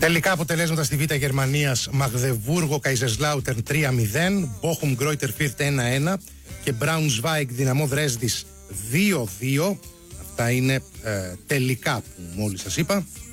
Τελικά αποτελέσματα στη Β' Γερμανίας: Μαγδεβούργο Καϊζερσλάουτερν 3-0, Μπόχουμ Γκρόιτερ Φίρτ 1-1 και Μπράουνσβάικ Δυναμό Δρέσδης 2-2. Αυτά είναι τελικά που μόλις σας είπα.